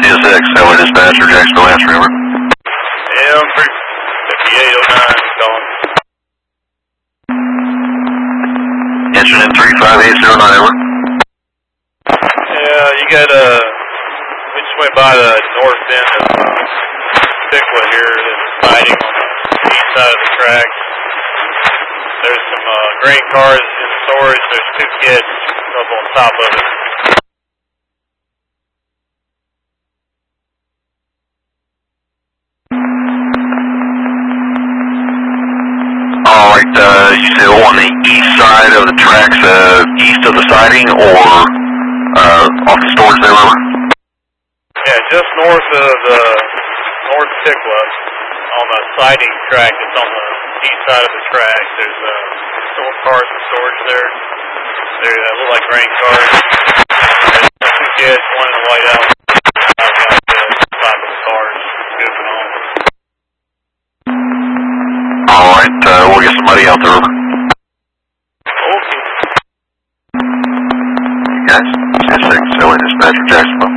CSX, LA Dispatcher, Jacksonville, answer, over. Yeah, I'm 5809, calling. Incident 35809, over. Yeah, you got, we just went by the north end of Pickla here. There's a sighting on the east side of the tracks. There's some grain cars in storage. There's two kids up on top of it. Alright, you said on the east side of the tracks, east of the siding, or off the storage there, over? Yeah, just north of North Pickla on the siding track that's on the east side of the track. There's cars in storage there. They look like grain cars. There's two kids, one in a white out outside the top of the cars, goofing on. Alright, we'll get somebody out there, over. Okay. Guys, CSX, LA Dispatcher, Jacksonville.